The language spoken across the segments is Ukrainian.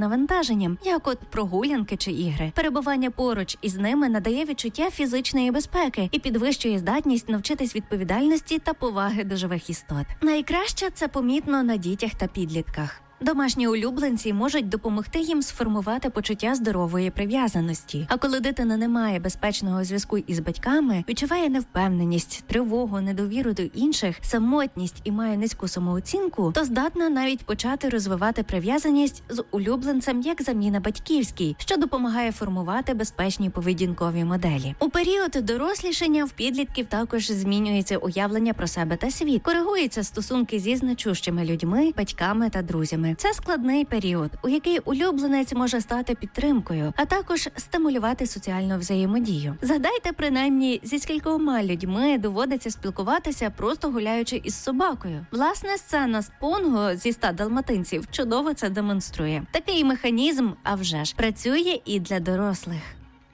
навантаженням, як от прогулянки чи ігри. Перебування поруч із ними надає відчуття фізичної безпеки і підвищує здатність навчитись відповідальності та поваги до живих істот. Найкраще це помітно на дітях та підлітках. Домашні улюбленці можуть допомогти їм сформувати почуття здорової прив'язаності. А коли дитина не має безпечного зв'язку із батьками, відчуває невпевненість, тривогу, недовіру до інших, самотність і має низьку самооцінку, то здатна навіть почати розвивати прив'язаність з улюбленцем як заміна батьківській, що допомагає формувати безпечні поведінкові моделі. У період дорослішання в підлітків також змінюється уявлення про себе та світ, коригуються стосунки зі значущими людьми, батьками та друзями. Це складний період, у який улюбленець може стати підтримкою, а також стимулювати соціальну взаємодію. Згадайте, принаймні, зі скількома людьми доводиться спілкуватися, просто гуляючи із собакою. Власне, сцена з Понго зі 100 далматинців чудово це демонструє. Такий механізм, а вже ж, працює і для дорослих.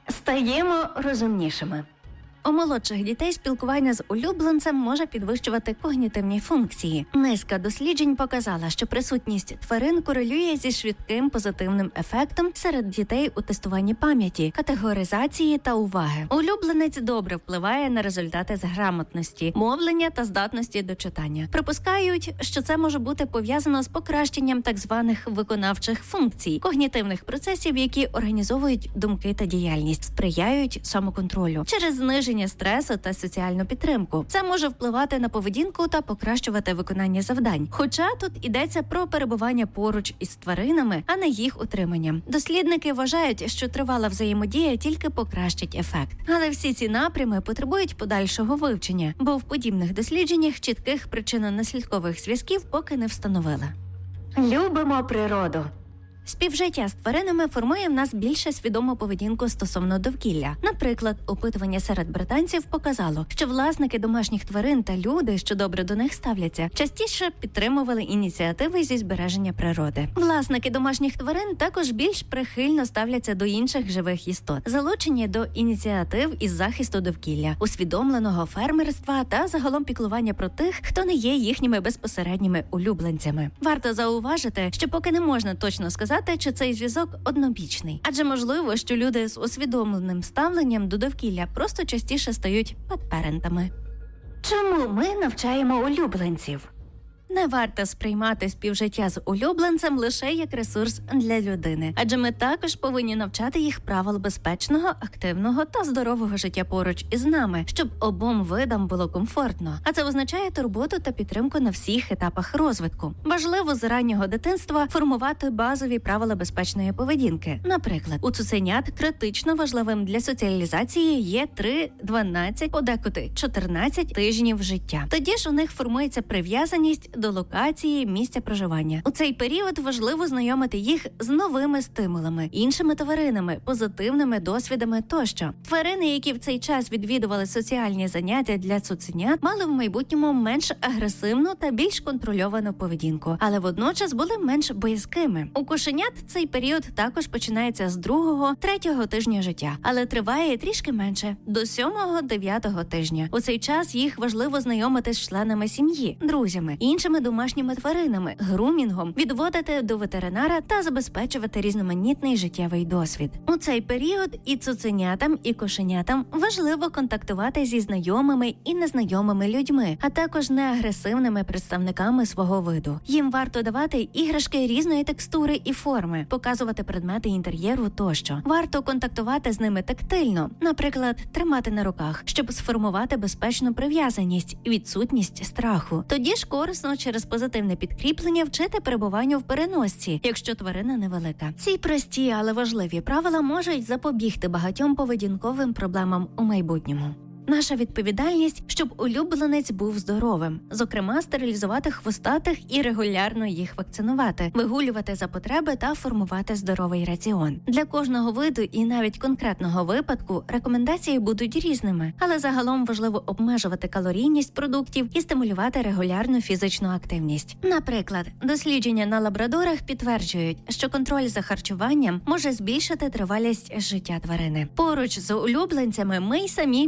Стаємо розумнішими. У молодших дітей спілкування з улюбленцем може підвищувати когнітивні функції. Низка досліджень показала, що присутність тварин корелює зі швидким позитивним ефектом серед дітей у тестуванні пам'яті, категоризації та уваги. Улюбленець добре впливає на результати з грамотності, мовлення та здатності до читання. Припускають, що це може бути пов'язано з покращенням так званих виконавчих функцій, когнітивних процесів, які організовують думки та діяльність, сприяють самоконтролю через зниження стресу та соціальну підтримку. Це може впливати на поведінку та покращувати виконання завдань. Хоча тут йдеться про перебування поруч із тваринами, а не їх утримання. Дослідники вважають, що тривала взаємодія тільки покращить ефект. Але всі ці напрями потребують подальшого вивчення, бо в подібних дослідженнях чітких причинно-наслідкових зв'язків поки не встановили. Любимо природу. Співжиття з тваринами формує в нас більше свідому поведінку стосовно довкілля. Наприклад, опитування серед британців показало, що власники домашніх тварин та люди, що добре до них ставляться, частіше підтримували ініціативи зі збереження природи. Власники домашніх тварин також більш прихильно ставляться до інших живих істот, залучені до ініціатив із захисту довкілля, усвідомленого фермерства та загалом піклування про тих, хто не є їхніми безпосередніми улюбленцями. Варто зауважити, що поки не можна точно сказати, чи цей зв'язок однобічний. Адже можливо, що люди з усвідомленим ставленням до довкілля просто частіше стають пет-парентами. Чому ми навчаємо улюбленців? Не варто сприймати співжиття з улюбленцем лише як ресурс для людини, адже ми також повинні навчати їх правил безпечного, активного та здорового життя поруч із нами, щоб обом видам було комфортно. А це означає турботу та підтримку на всіх етапах розвитку. Важливо з раннього дитинства формувати базові правила безпечної поведінки. Наприклад, у цуценят критично важливим для соціалізації є 3, 12, подекуди 14 тижнів життя. Тоді ж у них формується прив'язаність до локації, місця проживання. У цей період важливо знайомити їх з новими стимулами, іншими тваринами, позитивними досвідами тощо. Тварини, які в цей час відвідували соціальні заняття для цуценят, мали в майбутньому менш агресивну та більш контрольовану поведінку, але водночас були менш боязкими. У кошенят цей період також починається з 2-3 тижня життя, але триває трішки менше – до 7-9 тижня. У цей час їх важливо знайомити з членами сім'ї, друзями, іншими домашніми тваринами, грумінгом, відводити до ветеринара та забезпечувати різноманітний життєвий досвід. У цей період і цуценятам, і кошенятам важливо контактувати зі знайомими і незнайомими людьми, а також неагресивними представниками свого виду. Їм варто давати іграшки різної текстури і форми, показувати предмети інтер'єру тощо. Варто контактувати з ними тактильно, наприклад, тримати на руках, щоб сформувати безпечну прив'язаність, відсутність страху. Тоді ж корисно через позитивне підкріплення вчити перебуванню в переносці, якщо тварина невелика. Ці прості, але важливі правила можуть запобігти багатьом поведінковим проблемам у майбутньому. Наша відповідальність, щоб улюбленець був здоровим. Зокрема, стерилізувати хвостатих і регулярно їх вакцинувати, вигулювати за потреби та формувати здоровий раціон. Для кожного виду і навіть конкретного випадку рекомендації будуть різними, але загалом важливо обмежувати калорійність продуктів і стимулювати регулярну фізичну активність. Наприклад, дослідження на лабрадорах підтверджують, що контроль за харчуванням може збільшити тривалість життя тварини. Поруч з улюбленцями ми й самі більше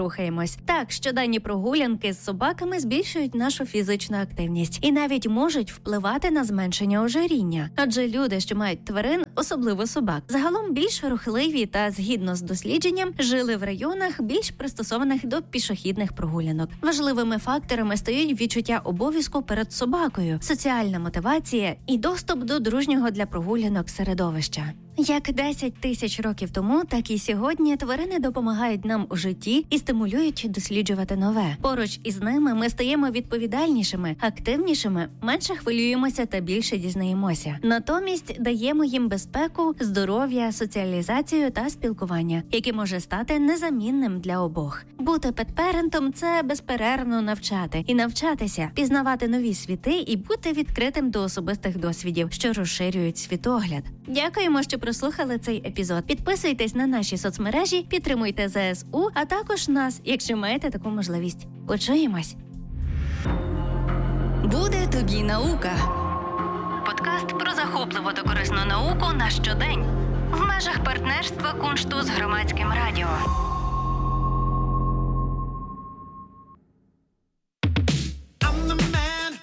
рухаємось. Так, щоденні прогулянки з собаками збільшують нашу фізичну активність і навіть можуть впливати на зменшення ожиріння. Адже люди, що мають тварин, особливо собак, загалом більш рухливі та, згідно з дослідженням, жили в районах, більш пристосованих до пішохідних прогулянок. Важливими факторами стають відчуття обов'язку перед собакою, соціальна мотивація і доступ до дружнього для прогулянок середовища. Як 10 тисяч років тому, так і сьогодні тварини допомагають нам у житті і стимулюють досліджувати нове. Поруч із ними ми стаємо відповідальнішими, активнішими, менше хвилюємося та більше дізнаємося. Натомість даємо їм безпеку, здоров'я, соціалізацію та спілкування, яке може стати незамінним для обох. Бути петперентом – це безперервно навчати і навчатися, пізнавати нові світи і бути відкритим до особистих досвідів, що розширюють світогляд. Дякуємо, що прослухали цей епізод. Підписуйтесь на наші соцмережі, підтримуйте ЗСУ, а також нас, якщо маєте таку можливість. Почуємось! Буде тобі наука. Подкаст про захопливу та корисну науку на щодень. В межах партнерства Куншту з Громадським радіо.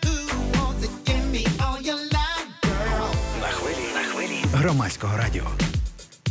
На хвилі Громадського радіо.